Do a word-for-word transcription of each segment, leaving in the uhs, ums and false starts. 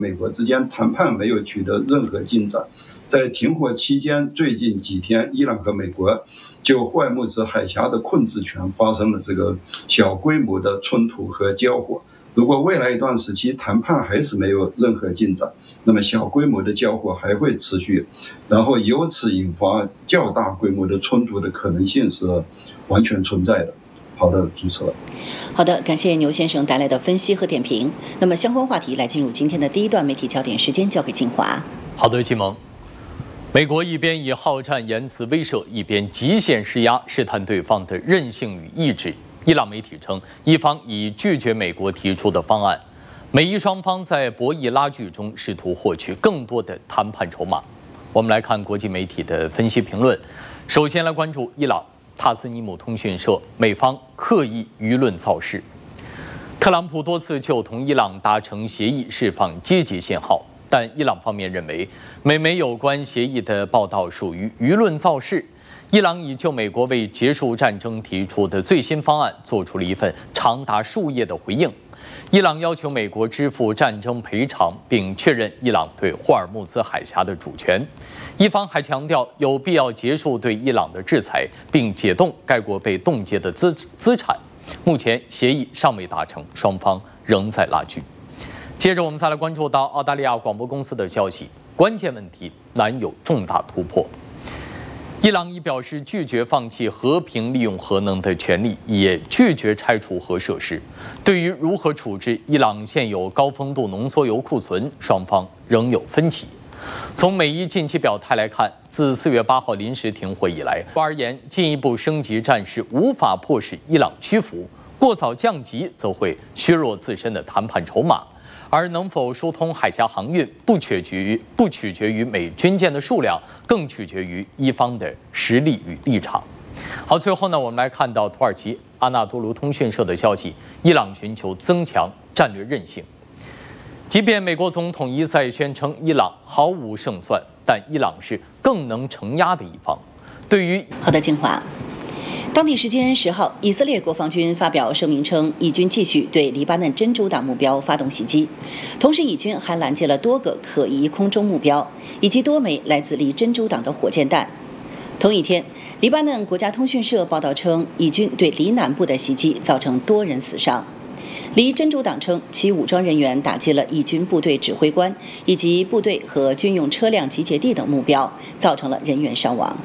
美国之间谈判没有取得任何进展。在停火期间，最近几天，伊朗和美国就霍尔木兹海峡的控制权发生了这个小规模的冲突和交火。如果未来一段时期谈判还是没有任何进展，那么小规模的交火还会持续，然后由此引发较大规模的冲突的可能性是完全存在的。好的，主持人。 好的，感谢牛先生带来的分析和点评。那么相关话题来进入今天的第一段媒体焦点时间，交给金华。 好的，季萌。美国一边以好战言辞威慑，一边极限施压，试探对方的韧性与意志。伊朗媒体称，伊方已拒绝美国提出的方案，美伊双方在博弈拉锯中试图获取更多的谈判筹码。我们来看国际媒体的分析评论。首先来关注伊朗，塔斯尼姆通讯社，美方刻意舆论造势。特朗普多次就同伊朗达成协议，释放积极信号，但伊朗方面认为，美媒有关协议的报道属于舆论造势。伊朗已就美国为结束战争提出的最新方案做出了一份长达数页的回应。伊朗要求美国支付战争赔偿，并确认伊朗对霍尔木兹海峡的主权。伊方还强调有必要结束对伊朗的制裁，并解冻该国被冻结的资资产。目前协议尚未达成，双方仍在拉锯。接着我们再来关注到澳大利亚广播公司的消息，关键问题难有重大突破。伊朗已表示拒绝放弃和平利用核能的权利，也拒绝拆除核设施。对于如何处置伊朗现有高丰度浓缩铀库存，双方仍有分歧。从美伊近期表态来看，自四月八号临时停火以来，而言进一步升级战事无法迫使伊朗屈服，过早降级则会削弱自身的谈判筹码。而能否疏通海峡航运，不取决于不取决于美军舰的数量，更取决于伊方的实力与立场。好，最后呢，我们来看到土耳其阿纳多卢通讯社的消息，伊朗寻求增强战略韧性。即便美国总统一再宣称伊朗毫无胜算，但伊朗是更能承压的一方。对于好的，金华。当地时间十号，以色列国防军发表声明称，以军继续对黎巴嫩真主党目标发动袭击，同时以军还拦截了多个可疑空中目标，以及多枚来自离真主党的火箭弹。同一天，黎巴嫩国家通讯社报道称，以军对黎南部的袭击造成多人死伤。黎真主党称，其武装人员打击了以军部队指挥官以及部队和军用车辆集结地等目标，造成了人员伤亡。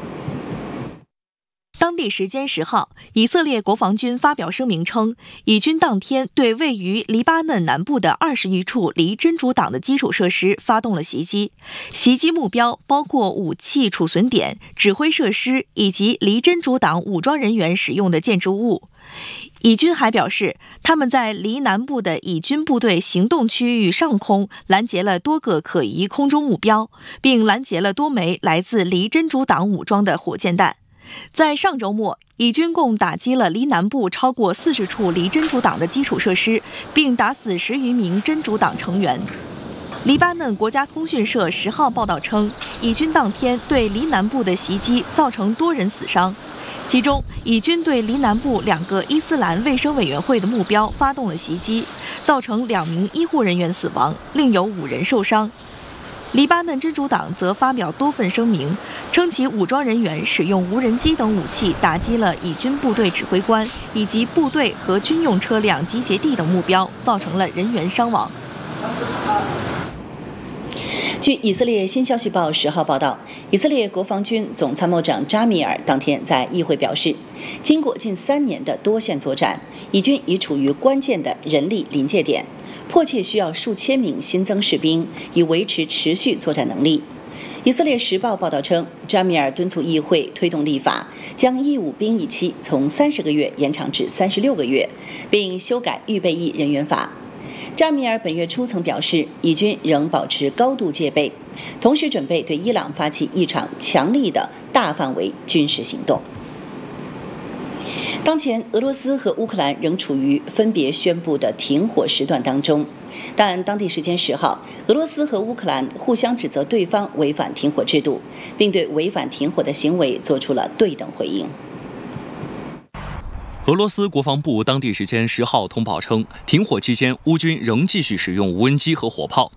当地时间十号，以色列国防军发表声明称，以军当天对位于黎巴嫩南部的二十余处离真主党的基础设施发动了袭击，袭击目标包括武器储存点、指挥设施以及离真主党武装人员使用的建筑物。以军还表示，他们在离南部的以军部队行动区域上空拦截了多个可疑空中目标，并拦截了多枚来自离真主党武装的火箭弹。在上周末，以军共打击了离南部超过四十处离真主党的基础设施，并打死十余名真主党成员。黎巴嫩国家通讯社十号报道称，以军当天对离南部的袭击造成多人死伤，其中以军对离南部两个伊斯兰卫生委员会的目标发动了袭击，造成两名医护人员死亡，另有五人受伤。黎巴嫩真主党则发表多份声明，称其武装人员使用无人机等武器打击了以军部队指挥官以及部队和军用车辆集结地等目标，造成了人员伤亡。 据以色列新消息报十号报道，以色列国防军总参谋长扎米尔当天在议会表示，经过近三年的多线作战，以军已处于关键的人力临界点，迫切需要数千名新增士兵，以维持持续作战能力。以色列时报报道称，扎米尔敦促议会推动立法，将义务兵役期从三十个月延长至三十六个月，并修改预备役人员法。扎米尔本月初曾表示，以军仍保持高度戒备，同时准备对伊朗发起一场强力的大范围军事行动。当前，俄罗斯和乌克兰仍处于分别宣布的停火时段当中，但当地时间十号，俄罗斯和乌克兰互相指责对方违反停火制度，并对违反停火的行为做出了对等回应。 俄罗斯国防部当地时间十号通报称，停火期间，乌军仍继续使用无人机和火炮